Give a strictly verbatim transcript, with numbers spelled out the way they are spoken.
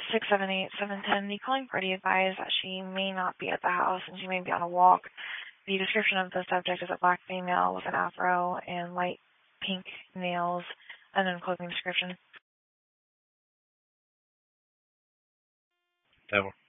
six seven eight, seven one zero. The calling party advised that she may not be at the house and she may be on a walk. The description of the subject is a black female with an afro and light pink nails, and then clothing description. Over.